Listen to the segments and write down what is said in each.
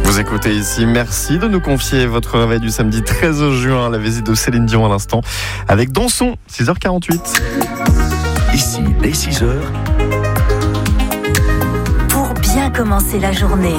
Vous écoutez ici, merci de nous confier votre réveil du samedi 13 juin, la visite de Céline Dion à l'instant, avec Danson, 6h48. Ici, dès 6h. Pour bien commencer la journée.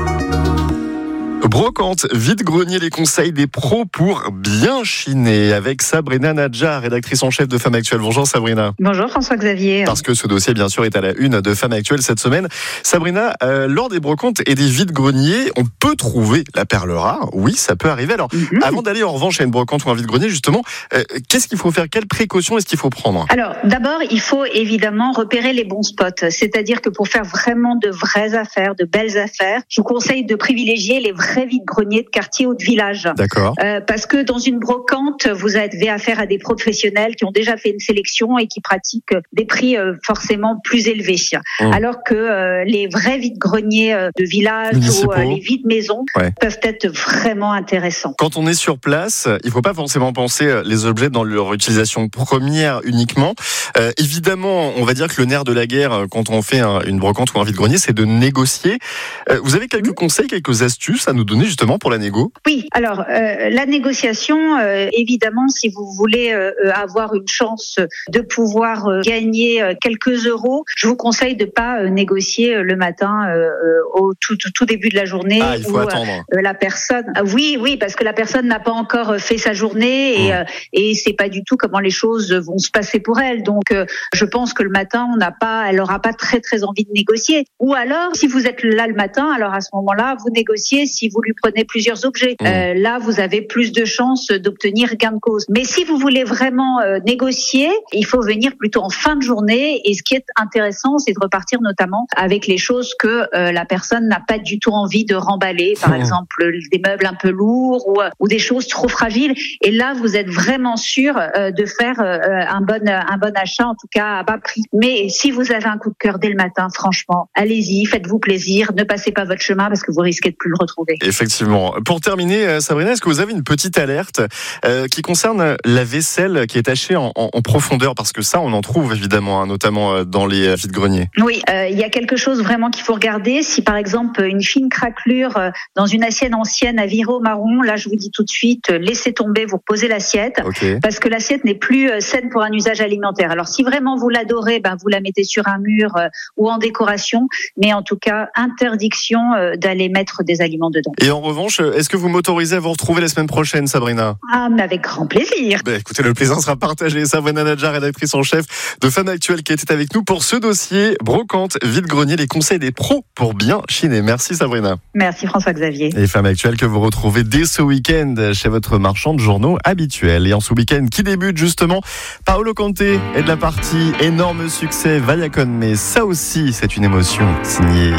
Brocante, vide-grenier, les conseils des pros pour bien chiner avec Sabrina Nadja, rédactrice en chef de Femme Actuelle. Bonjour Sabrina. Bonjour François-Xavier. Parce que ce dossier bien sûr est à la une de Femme Actuelle cette semaine. Sabrina, lors des brocantes et des vide-greniers, on peut trouver la perle rare. Oui, ça peut arriver. Alors, avant d'aller en revanche à une brocante ou un vide-grenier, justement, qu'est-ce qu'il faut faire? Quelles précautions est-ce qu'il faut prendre? Alors, d'abord, il faut évidemment repérer les bons spots. C'est-à-dire que pour faire vraiment de vraies affaires, de belles affaires, je vous conseille de privilégier les vrais vide-greniers de quartier ou de village. D'accord. Parce que dans une brocante, vous avez affaire à des professionnels qui ont déjà fait une sélection et qui pratiquent des prix forcément plus élevés. Alors que les vrais vide-greniers de village ou les vides-maisons peuvent être vraiment intéressants. Quand on est sur place, il ne faut pas forcément penser les objets dans leur utilisation première uniquement. Évidemment, on va dire que le nerf de la guerre quand on fait une brocante ou un vide-grenier, c'est de négocier. Vous avez quelques conseils, quelques astuces à nous donner justement pour la négo? Oui, alors la négociation, évidemment, si vous voulez avoir une chance de pouvoir gagner quelques euros, je vous conseille de pas négocier le matin au tout début de la journée. Il faut attendre. La personne, oui, parce que la personne n'a pas encore fait sa journée et c'est pas du tout comment les choses vont se passer pour elle. Donc, je pense que le matin, elle aura pas très très envie de négocier. Ou alors, si vous êtes là le matin, alors à ce moment-là, vous négociez si vous lui prenez plusieurs objets. Là, vous avez plus de chances d'obtenir gain de cause. Mais si vous voulez vraiment négocier, il faut venir plutôt en fin de journée. Et ce qui est intéressant, c'est de repartir notamment avec les choses que la personne n'a pas du tout envie de remballer. Par exemple, des meubles un peu lourds ou des choses trop fragiles. Et là, vous êtes vraiment sûr de faire un bon achat, en tout cas à bas prix. Mais si vous avez un coup de cœur dès le matin, franchement, allez-y, faites-vous plaisir. Ne passez pas votre chemin parce que vous risquez de plus le retrouver. Effectivement. Pour terminer, Sabrina, est-ce que vous avez une petite alerte qui concerne la vaisselle qui est tachée en profondeur? Parce que ça, on en trouve évidemment, notamment dans les vide-greniers. Oui, il y a quelque chose vraiment qu'il faut regarder. Si par exemple une fine craquelure dans une assiette ancienne a viré au marron, là je vous dis tout de suite, laissez tomber, vous reposez l'assiette, parce que l'assiette n'est plus saine pour un usage alimentaire. Alors si vraiment vous l'adorez, vous la mettez sur un mur ou en décoration, mais en tout cas, interdiction d'aller mettre des aliments dedans. Et en revanche, est-ce que vous m'autorisez à vous retrouver la semaine prochaine, Sabrina? Mais avec grand plaisir. Écoutez, le plaisir sera partagé. Sabrina Nadja, rédactrice en chef de Femme Actuelle, qui était avec nous pour ce dossier brocante, vide-grenier, les conseils des pros pour bien chiner. Merci Sabrina. Merci François-Xavier. Et Femme Actuelle que vous retrouvez dès ce week-end chez votre marchand de journaux habituel. Et en ce week-end qui débute justement, Paolo Conte est de la partie, énorme succès, Vaya con me. Ça aussi, c'est une émotion signée